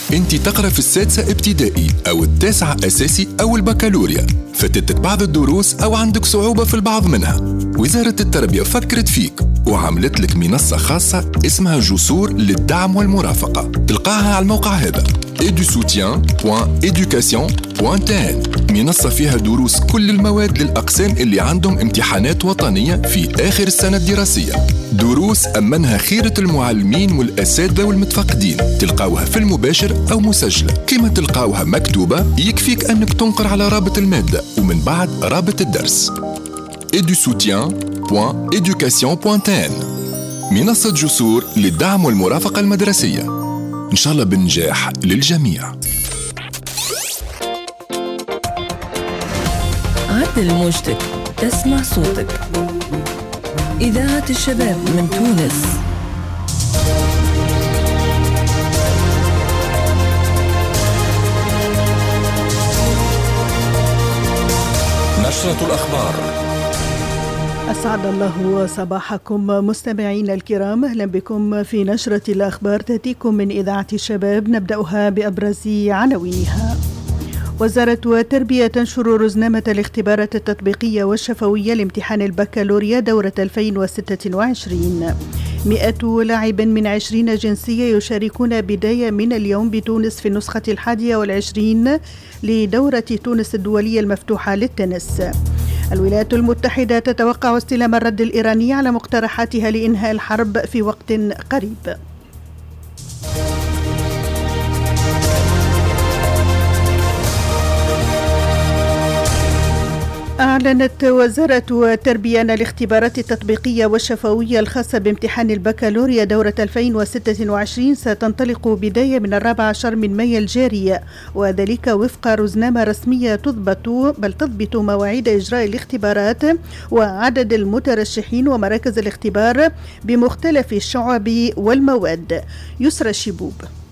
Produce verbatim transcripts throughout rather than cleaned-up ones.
انت تقرأ في السادسة ابتدائي أو التاسعة أساسي أو البكالوريا، فاتتك بعض الدروس أو عندك صعوبة في البعض منها. وزارة التربية فكرت فيك وعملت لك منصة خاصة اسمها جسور للدعم والمرافقة. تلقاها على الموقع هذا ايدو سوتيان دوت إيدوكاسيون دوت تي إن. منصة فيها دروس كل المواد للأقسام اللي عندهم امتحانات وطنية في آخر السنة الدراسية. دروس أمنها خيرة المعلمين والأساتذة والمتفقدين. تلقاوها في المباشر أو مسجلة. كما تلقاوها مكتوبة يكفيك أنك تنقر على رابط المادة ومن بعد رابط الدرس. ايدو سوتيان دوت إيدوكاسيون دوت تي إن. منصة جسور للدعم والمرافقة المدرسية. إن شاء الله بالنجاح للجميع. عدل موجتك، تسمع صوتك. إذاعة الشباب من تونس. نشرة الأخبار. أسعد الله صباحكم مستمعين الكرام، أهلا بكم في نشرة الأخبار تأتيكم من إذاعة الشباب. نبدأها بأبرز عناوينها. وزارة التربية تنشر رزنامة الاختبارات التطبيقية والشفوية لامتحان البكالوريا دورة ألفين وستة وعشرين. مئة لاعب من عشرين جنسية يشاركون بداية من اليوم بتونس في النسخة الحادية والعشرين لدورة تونس الدولية المفتوحة للتنس. الولايات المتحدة تتوقع استلام الرد الإيراني على مقترحاتها لإنهاء الحرب في وقت قريب. أعلنت وزارة التربية أن الاختبارات التطبيقية والشفوية الخاصة بامتحان البكالوريا دورة ألفين وستة وعشرين ستنطلق بداية من الرابع عشر من مايو الجاري، وذلك وفق رزنامة رسمية تضبط بل تضبط مواعيد إجراء الاختبارات وعدد المترشحين ومراكز الاختبار بمختلف الشعب والمواد. يسرى الشبوب.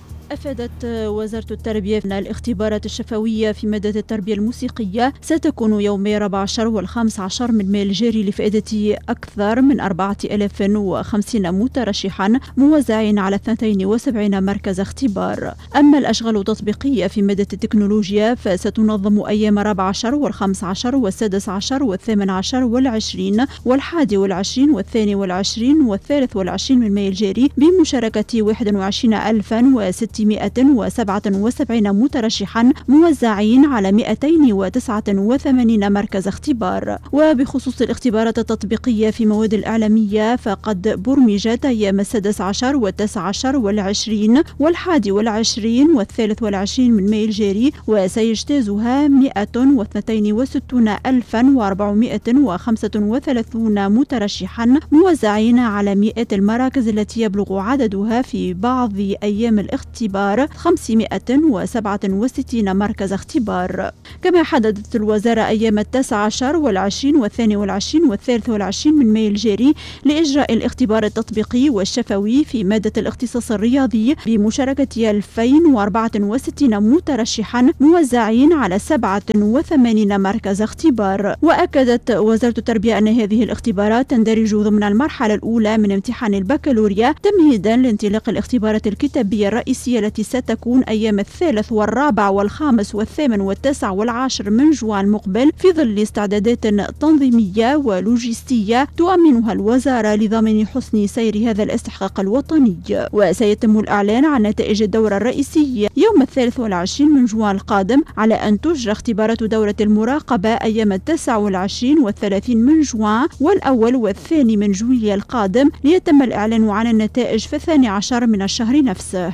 أفادت وزارة التربية أن الاختبارات الشفوية في مادة التربية الموسيقية ستكون يومي الرابع عشر والخامس عشر من مايو الجاري لفائدة أكثر من أربعة آلاف وخمسين مترشحا موزعين على اثنين وسبعين مركز اختبار. أما الأشغال التطبيقية في مادة التكنولوجيا فستنظم أيام الرابع عشر والخامس عشر والسادس عشر والثامن عشر والعشرين والحادي والعشرين والثاني والعشرين والثالث والعشرين من مايو الجاري بمشاركة واحد وعشرين ألفا وستمائة وسبعة وسبعين مترشحا موزعين على مئتين وتسعة وثمانين مركز اختبار. وبخصوص الاختبارات التطبيقية في مواد الإعلامية فقد برمجت أيام السادس عشر والتاسع عشر والعشرين والحادي والعشرين والثالث والعشرين من مايو الجاري، وسيجتازها مئة واثنين وستون ألفا وأربعمائة وخمسة وثلاثين مترشحا موزعين على مئات المراكز التي يبلغ عددها في بعض أيام الاختبار خمسمائة وسبعة وستين مركز اختبار. كما حددت الوزارة أيام التاسع عشر والعشرين والثاني والعشرين والثالث والعشرين من مايو الجاري لإجراء الاختبار التطبيقي والشفوي في مادة الاختصاص الرياضي بمشاركة ألفين وأربعة وستين مترشحا موزعين على سبعة وثمانين مركز اختبار. وأكدت وزارة التربية أن هذه الاختبارات تندرج ضمن المرحلة الأولى من امتحان البكالوريا تمهيدا لانطلاق الاختبارات الكتابية الرئيسية التي ستكون أيام الثالث والرابع والخامس والثامن والتاسع والعاشر من جوان مقبل في ظل استعدادات تنظيمية ولوجستية تؤمنها الوزارة لضمان حسن سير هذا الاستحقاق الوطني. وسيتم الإعلان عن نتائج الدورة الرئيسية يوم الثالث والعشرين من جوان القادم، على أن تجرى اختبارات دورة المراقبة أيام التاسع والعشرين والثلاثين من جوان والأول والثاني من جويلية القادم، ليتم الإعلان عن النتائج في الثاني عشر من الشهر نفسه.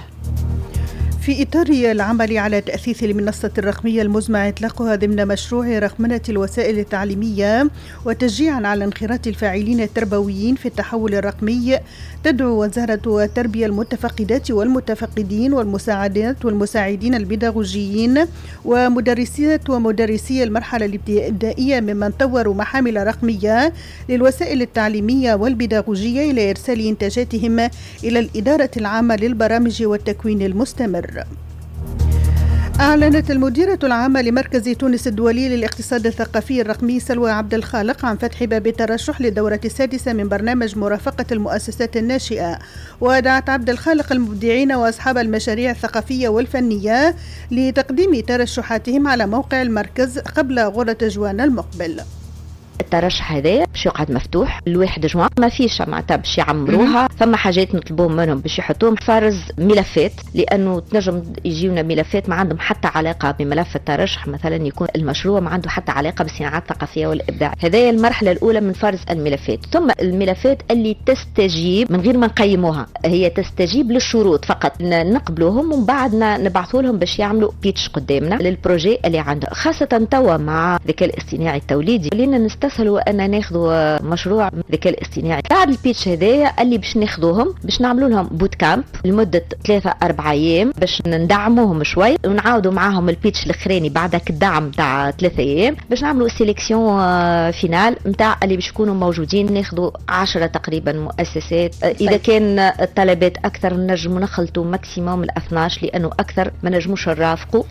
في إطار العمل على تأسيس المنصة الرقمية المزمع إطلاقها ضمن مشروع رقمنة الوسائل التعليمية وتشجيعا على انخراط الفاعلين التربويين في التحول الرقمي، تدعو وزارة التربية المتفقدات والمتفقدين والمساعدات والمساعدين البيداغوجيين ومدرسات ومدرسي المرحلة الابتدائية ممن طوروا محامل رقمية للوسائل التعليمية والبيداغوجية إلى إرسال إنتاجاتهم إلى الإدارة العامة للبرامج والتكوين المستمر. أعلنت المديرة العامة لمركز تونس الدولي للاقتصاد الثقافي الرقمي سلوى عبد الخالق عن فتح باب الترشح للدورة السادسة من برنامج مرافقة المؤسسات الناشئة، ودعت عبد الخالق المبدعين وأصحاب المشاريع الثقافية والفنية لتقديم ترشحاتهم على موقع المركز قبل غرة جوان المقبل. الترشح هذايا باش يقعد مفتوح الواحد جوان، ما فيش معناتها باش يعمروها، فما حاجات نطلبوهم منهم باش يحطوهم فرز ملفات، لانه تنجم يجيونا ملفات ما عندهم حتى علاقه بملف الترشح، مثلا يكون المشروع ما عنده حتى علاقه بالصناعات الثقافيه والابداع. هذايا المرحله الاولى من فرز الملفات، ثم الملفات اللي تستجيب من غير ما نقيموها، هي تستجيب للشروط فقط، نقبلوهم ومن بعد نبعثوا لهم باش يعملوا بيتش قدامنا للبروجي اللي عنده، خاصه توا مع الذكاء الاصطناعي التوليدي لنا نستسهل وأن ناخذوا مشروع ذكاء الاصطناعي. بعد البيتش هذايا اللي باش ناخذوهم باش نعملوا لهم بوت كامب لمده ثلاثة أربعة أيام باش ندعموهم شوي، ونعاودوا معاهم البيتش الاخراني بعدك الدعم تاع ثلاثة أيام باش نعملوا سيليكسيون فينال نتاع اللي باش يكونوا موجودين. ناخذوا عشرة تقريبا مؤسسات، اذا كان الطلبات اكثر نجموا نخلطوا ماكسيموم الاثناش لانه اكثر ما نجموش نرافقوا.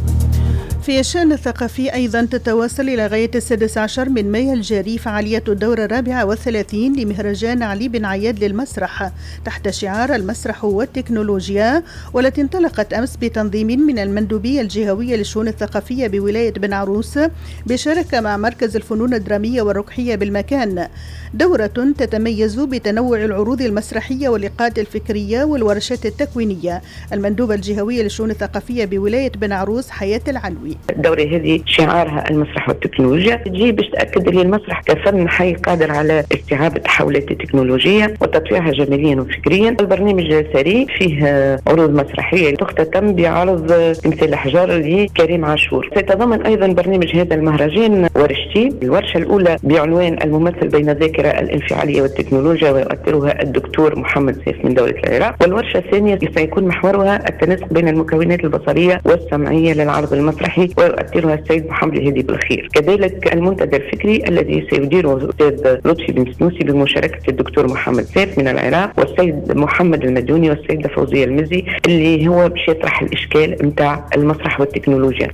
في الشأن الثقافي أيضا تتواصل إلى غاية السادس عشر من مايو الجاري فعالية الدورة الرابعة والثلاثين لمهرجان علي بن عياد للمسرح تحت شعار المسرح والتكنولوجيا، والتي انطلقت أمس بتنظيم من المندوبية الجهوية للشؤون الثقافية بولاية بن عروس بشراكة مع مركز الفنون الدرامية والركحية بالمكان. دورة تتميز بتنوع العروض المسرحية واللقاءات الفكرية والورشات التكوينية. المندوبة الجهوية للشؤون الثقافية بولاية بن عروس حياة العلوي: الدورة هذه شعارها المسرح والتكنولوجيا، تجي باش تأكد أن المسرح كفن حي قادر على استيعاب التحولات التكنولوجية وتطويعها جماليا وفكريا. البرنامج السري فيه عروض مسرحية تختتم بعرض تمثال الأحجار لكريم عاشور. سيتضمن أيضا برنامج هذا المهرجان ورشتين، الورشة الأولى بعنوان الممثل بين الذاكرة الانفعالية والتكنولوجيا ويؤثرها الدكتور محمد سيف من دولة العراق، والورشة الثانية سيكون محورها التناسق بين المكونات البصرية والسمعية للعرض المسرحي ويؤثرها السيد محمد الهادي بالخير. كذلك المنتدى الفكري الذي سيديره الأستاذ لطفي بن سنوسي بمشاركة الدكتور محمد سيف من العراق والسيد محمد المدوني والسيدة فوزية المزي، اللي هو باش يطرح الإشكال متاع المسرح والتكنولوجيا.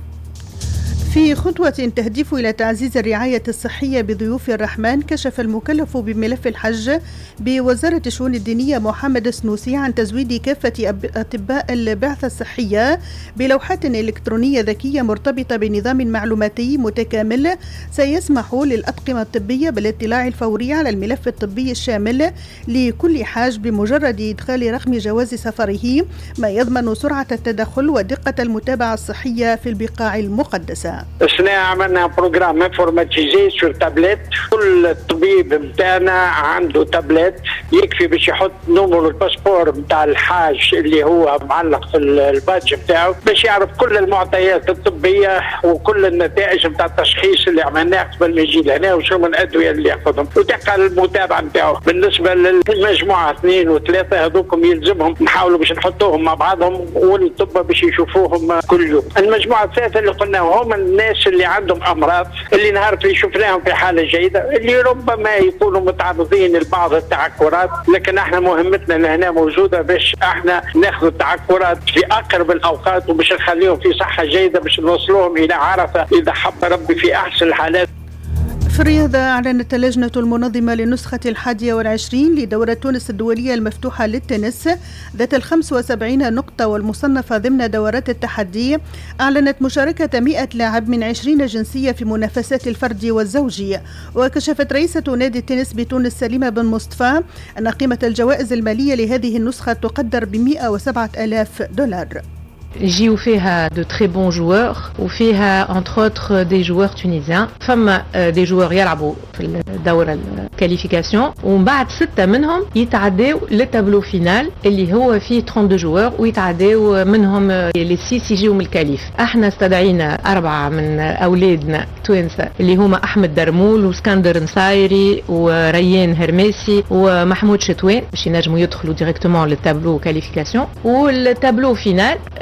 في خطوة تهدف إلى تعزيز الرعاية الصحية بضيوف الرحمن، كشف المكلف بملف الحج بوزارة الشؤون الدينية محمد السنوسي عن تزويد كافة أطباء البعثة الصحية بلوحات إلكترونية ذكية مرتبطة بنظام معلوماتي متكامل سيسمح للأطقم الطبية بالاطلاع الفوري على الملف الطبي الشامل لكل حاج بمجرد إدخال رقم جواز سفره، ما يضمن سرعة التدخل ودقة المتابعة الصحية في البقاع المقدسة. احنا عملنا بروجرام انفورماتيزي سور تابلت، كل طبيب بتاعنا عنده تابلت يكفي باش يحط نمر الباسبور بتاع الحاج اللي هو معلق في البادج بتاعه باش يعرف كل المعطيات الطبيه وكل النتائج بتاع التشخيص اللي عملناه قبل ما يجي لهنا وشو من الادويه اللي ياخذهم ودقه المتابعه بتاعه. بالنسبه للمجموعه اثنين وثلاثه هذوكم يلزمهم نحاولوا باش نحطوهم مع بعضهم والطب باش يشوفوهم كل يوم. المجموعه الثالثه اللي قلنا هم الناس اللي عندهم امراض اللي نهار اللي شفناهم في حاله جيده اللي ربما يكونوا متعرضين لبعض التعكرات، لكن احنا مهمتنا لهنا موجوده باش احنا ناخذ التعكرات في اقرب الاوقات وباش نخليهم في صحه جيده باش نوصلوهم الى عرفه اذا حب ربي في احسن الحالات. في الرياضة أعلنت اللجنة المنظمة للنسخة الحادية والعشرين لدورة تونس الدولية المفتوحة للتنس ذات الخمس وسبعين نقطة والمصنفة ضمن دورات التحدي، أعلنت مشاركة مئة لاعب من عشرين جنسية في منافسات الفردي والزوجي. وكشفت رئيسة نادي التنس بتونس سليمة بن مصطفى أن قيمة الجوائز المالية لهذه النسخة تقدر ب مئة وسبعة آلاف دولار. يجيو فيها دو تري بون جوور وفيها انتر اوتر دي جوور تونيزيان، فما دي جوور يلعبوا في الدوره الكاليفيكاسيون ومن بعد سته منهم يتعداو للتابلو فينال اللي هو فيه اثنين وثلاثين جوور ويتعداو منهم لي سيس يجيو من الكاليف. احنا استدعينا اربعه من اولادنا توانسه اللي هما احمد درمول واسكندر نصايري وريان هرماسي ومحمود شتوان باش ينجموا يدخلوا ديريكتومون للتابلو كاليفيكاسيون، والتابلو فينال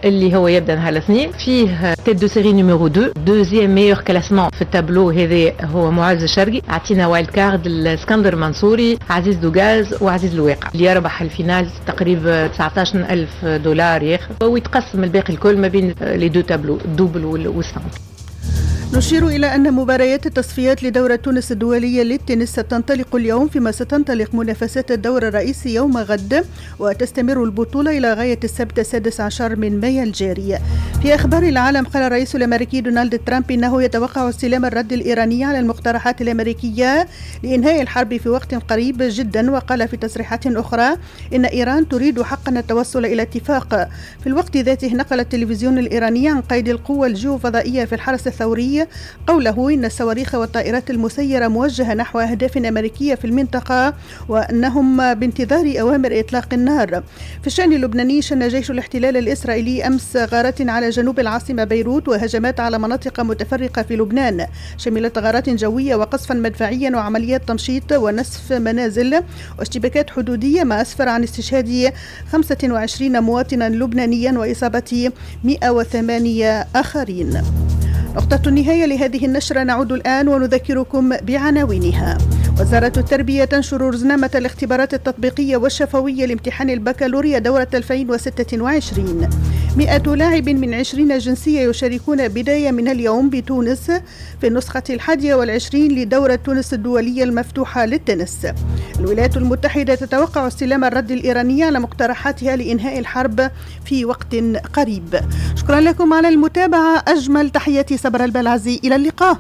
اللي هو يبدا نهار الاثنين. فيه تيت دو سيري نيميرو اثنين، دوزيام ميور كلاسمون في التابلو هذا هو معز الشرقي. اعطينا وايلد كارد الاسكندر منصوري، عزيز دوغاز وعزيز الواقع. اللي يربح الفينال تقريبا تسعطاش ألف دولار ياخذ، ويتقسم الباقي الكل ما بين لي دو تابلو الدوبل والسنت. نشير إلى أن مباريات التصفيات لدورة تونس الدولية للتنس ستنطلق اليوم، فيما ستنطلق منافسات الدور الرئيسي يوم غد، وتستمر البطولة إلى غاية السبت السادس عشر من مايو الجاري. في أخبار العالم، قال الرئيس الأمريكي دونالد ترامب إنه يتوقع استلام الرد الإيراني على المقترحات الأمريكية لإنهاء الحرب في وقت قريب جدا. وقال في تصريحات أخرى إن إيران تريد حقا التوصل إلى اتفاق. في الوقت ذاته نقل التلفزيون الإيراني عن قيد القوى الجيوفضائية في الحرس الثوري قوله إن الصواريخ والطائرات المسيرة موجهة نحو أهداف أمريكية في المنطقة، وأنهم بانتظار أوامر إطلاق النار. في الشأن اللبناني، شن جيش الاحتلال الإسرائيلي أمس غارات على جنوب العاصمة بيروت وهجمات على مناطق متفرقة في لبنان، شملت غارات جوية وقصفا مدفعيا وعمليات تمشيط ونسف منازل واشتباكات حدودية، ما أسفر عن استشهاد خمسة وعشرين مواطنا لبنانيا وإصابة مئة وثمانية آخرين. نقطة النهاية لهذه النشرة. نعود الآن ونذكركم بعناوينها. وزارة التربية تنشر رزنامة الاختبارات التطبيقية والشفوية لامتحان البكالوريا دورة ألفين وستة وعشرين. مئة لاعب من عشرين جنسية يشاركون بداية من اليوم بتونس في النسخة الحادية والعشرين لدورة تونس الدولية المفتوحة للتنس. الولايات المتحدة تتوقع استلام الرد الإيراني على مقترحاتها لإنهاء الحرب في وقت قريب. شكرا لكم على المتابعة. أجمل تحياتي صبر البلعزي، إلى اللقاء.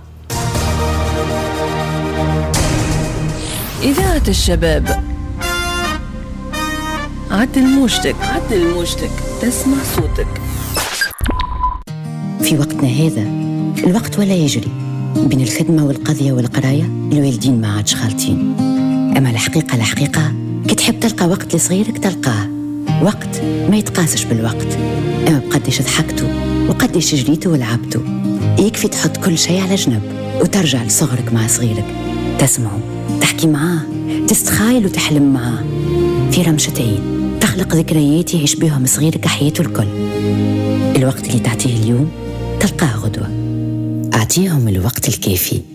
إذاعة الشباب، عدل موجتك عدل موجتك تسمع صوتك. في وقتنا هذا الوقت ولا يجري بين الخدمة والقضية والقراية، الوالدين ما عادش خالطين. أما الحقيقة الحقيقة كي تحب تلقى وقت لصغيرك تلقاه، وقت ما يتقاسش بالوقت، أما بقديش ضحكتوا وقديش جريتوا ولعبتوا. يكفي تحط كل شيء على جنب وترجع لصغرك مع صغيرك، تسمعه، تحكي معاه، تستخايل وتحلم معاه في رمشة عين، تخلق ذكريات يعيش بهم صغيرك حياته الكل. الوقت اللي تعطيه اليوم تلقاه غدوة. أعطيهم الوقت الكافي